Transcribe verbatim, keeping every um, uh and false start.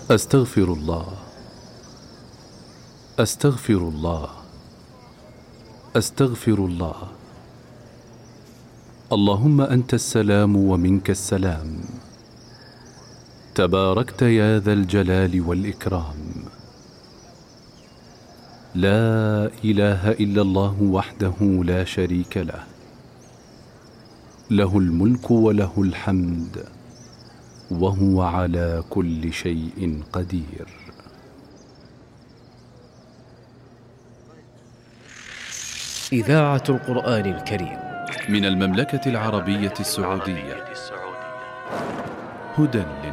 أستغفر الله أستغفر الله أستغفر الله. اللهم أنت السلام ومنك السلام، تباركت يا ذا الجلال والإكرام. لا إله إلا الله وحده لا شريك له، له الملك وله الحمد وهو على كل شيء قدير. إذاعة القرآن الكريم من المملكة العربية السعودية، هدى